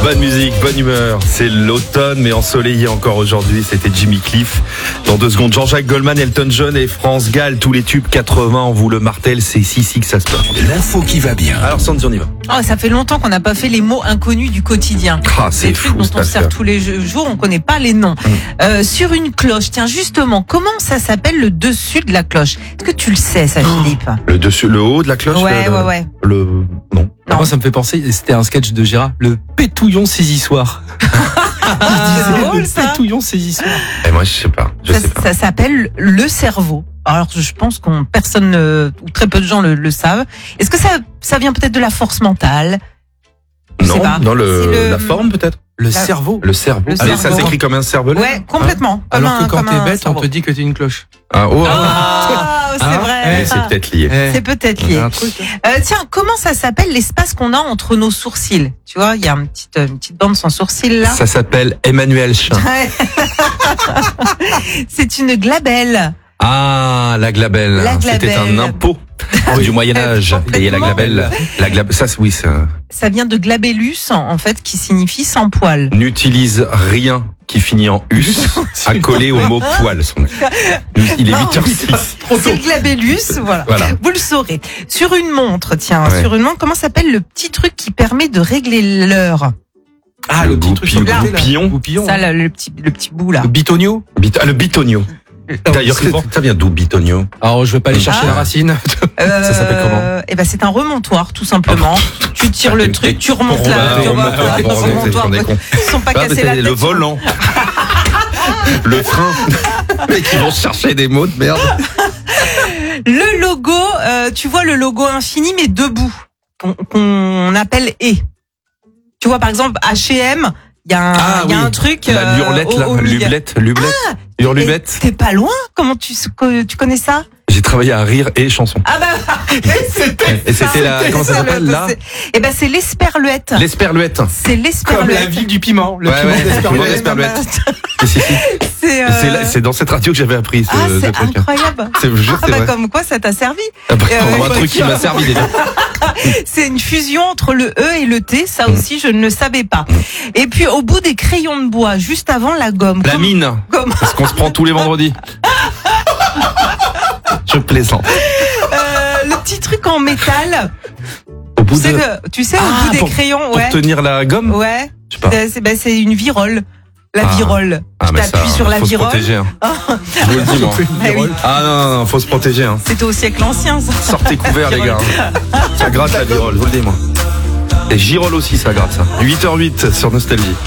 Bonne musique, bonne humeur. C'est l'automne, mais ensoleillé encore aujourd'hui. C'était Jimmy Cliff. Dans 2 secondes, Jean-Jacques Goldman, Elton John et France Gall. Tous les tubes 80, on vous le martèle. C'est ici que ça se passe. L'info qui va bien. Alors, Sandy, on y va. Oh, ça fait longtemps qu'on n'a pas fait les mots inconnus du quotidien. Ah, c'est Des trucs fou, dont cette on sert affaire. tous les jours, on connaît pas les noms. Sur une cloche, tiens, justement, comment ça s'appelle le dessus de la cloche? Est-ce que tu le sais, ça, Philippe? Le dessus, le haut de la cloche? Ouais. Non. Non. Moi, ça me fait penser, c'était un sketch de Gérard, le pétouillon saisissoir. C'est drôle, Le ça. pétouillon saisissoir. Et moi, je sais pas. Ça s'appelle le cerveau. Alors, je pense qu'on personne ou très peu de gens le savent. Est-ce que ça vient peut-être de la force mentale? Je sais Non, pas. dans C'est la forme, peut-être? Le cerveau. Le cerveau. Le Allez, ça cerveau. s'écrit comme un cervelet? Ouais, complètement. Alors que quand t'es bête, on cerveau. te dit que t'es une cloche. Ah, oh, Ah, c'est Ah, vrai. Eh, c'est peut-être lié. C'est peut-être Il y lié. a un truc. Tiens, comment ça s'appelle l'espace qu'on a entre nos sourcils? Tu vois, il y a une petite bande sans sourcils là. Ça s'appelle Emmanuel Chin. Ouais. C'est une glabelle. Ah, la glabelle. La C'était glabelle. un impôt du Moyen-Âge. Et la glabelle. Ça, oui, ça Ça vient de glabellus, en fait, qui signifie sans poil. n'utilise rien qui finit en us à coller au mot poil. Il est Non, 8h06. C'est le glabellus, voilà. Voilà. Vous le saurez. Sur une montre, tiens, Ouais. sur une montre, comment s'appelle le petit truc qui permet de régler l'heure? Ah, le petit truc sur le côté, là. goupillon. Goupillon. Ça, là, le petit bout là. Le bitonio. Le bitonio. D'ailleurs, c'est bon. ça vient d'où, bitonio? Alors, je vais pas aller chercher Ah. la racine. Ça s'appelle comment? Eh ben, c'est un remontoir, tout simplement. Tu tires le truc, tu remontes là. Ouais, remontoir. Ils sont pas Ah, cassés mais la c'est tête. le volant. Le frein. Mais qui vont chercher des mots de merde. Le logo, tu vois le logo infini mais debout, qu'on appelle E. Tu vois par exemple H&M, il y a un truc. La lurlette, là. au milieu. Lublette. Et Hurlubette. t'es pas loin. Comment tu connais ça? J'ai travaillé à Rire et Chanson. Ah bah Et c'était la, comment ça s'appelle, là? Eh ben c'est l'esperluette. L'esperluette. C'est Comme l'esperluette. la ville du piment. Le Ouais, piment ouais, d'Esperluette. le piment d'Esperluette. Si. C'est dans cette radio que j'avais appris Ah, ce c'est truc. incroyable. Je vous jure, Ah c'est bah vrai. comme quoi ça t'a servi. Après, un truc qui m'a servi déjà. C'est une fusion entre le E et le T, ça aussi je ne le savais pas. Et puis au bout des crayons de bois, juste avant la gomme. La mine. Comme Parce qu'on se prend tous les vendredis. Je plaisante. le petit truc en métal. Au bout Tu sais, au bout des crayons, pour ouais. tenir la gomme. Ouais. Je sais pas. C'est une virole. La Ah. virole. Ah, Je mais ça, t'appuie sur la faut virole. se protéger. Hein. Je vous le dis, moi. Ah oui. Ah non, faut se protéger. Hein. C'était au siècle ancien, ça. Sortez couverts, les gars. Ça gratte la virole, je vous le dis, moi. Et girole aussi, ça gratte, ça. 8h08 sur Nostalgie.